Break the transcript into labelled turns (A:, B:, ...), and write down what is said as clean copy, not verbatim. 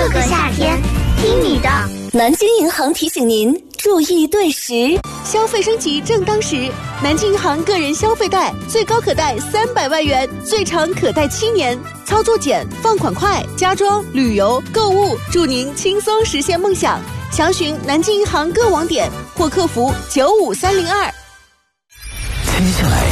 A: 个夏天，听你的。
B: 南京银行提醒您注意对时，消费升级正当时。南京银行个人消费贷最高可贷300万元，最长可贷7年，操作简，放款快，家装、旅游、购物，祝您轻松实现梦想。详询南京银行各网点或客服95302。
C: 接下来